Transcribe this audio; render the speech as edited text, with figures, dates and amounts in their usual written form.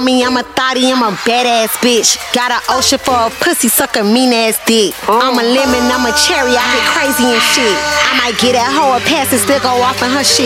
on me, I'm a thotty, I'm a badass bitch. Got an ocean for a pussy, suck a mean ass dick. I'm a lemon, I'm a cherry, I get crazy and shit. I might get that hoe a pass and still go off in her shit.